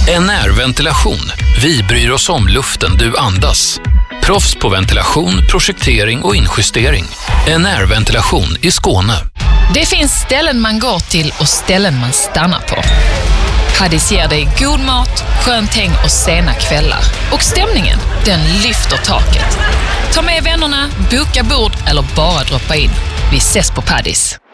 NR Ventilation. Vi bryr oss om luften du andas. Proffs på ventilation, projektering och injustering. NR Ventilation i Skåne. Det finns ställen man går till och ställen man stannar på. Paddies ger dig god mat, skönt häng och sena kvällar. Och stämningen, den lyfter taket. Ta med vännerna, boka bord eller bara droppa in. Vi ses på Paddies.